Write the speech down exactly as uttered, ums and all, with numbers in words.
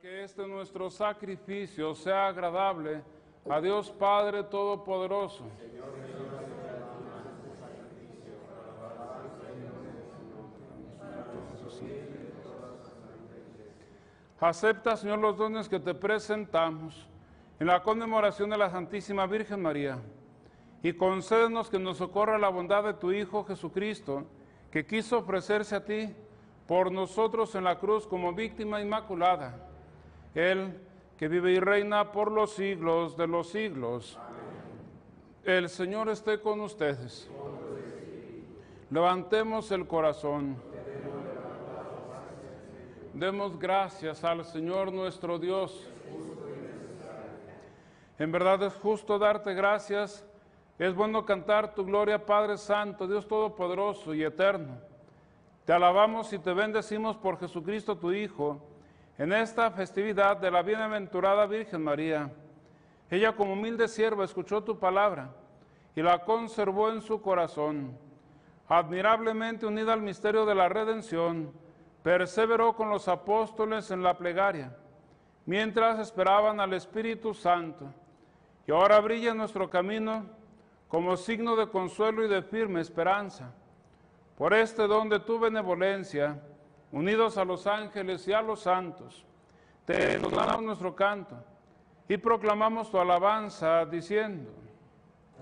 que este nuestro sacrificio sea agradable a Dios Padre Todopoderoso. Acepta, Señor, los dones que te presentamos en la conmemoración de la Santísima Virgen María, y concédenos que nos socorra la bondad de tu Hijo Jesucristo, que quiso ofrecerse a ti por nosotros en la cruz como víctima inmaculada. Él, que vive y reina por los siglos de los siglos. Amén. El Señor esté con ustedes. Levantemos el corazón. Demos gracias al Señor nuestro Dios. En verdad es justo darte gracias. Es bueno cantar tu gloria, Padre Santo, Dios Todopoderoso y Eterno. Te alabamos y te bendecimos por Jesucristo tu Hijo, en esta festividad de la bienaventurada Virgen María. Ella como humilde sierva escuchó tu palabra y la conservó en su corazón. Admirablemente unida al misterio de la redención, perseveró con los apóstoles en la plegaria, mientras esperaban al Espíritu Santo. Y ahora brilla en nuestro camino como signo de consuelo y de firme esperanza. Por este don de tu benevolencia, unidos a los ángeles y a los santos, te entonamos nuestro canto y proclamamos tu alabanza diciendo: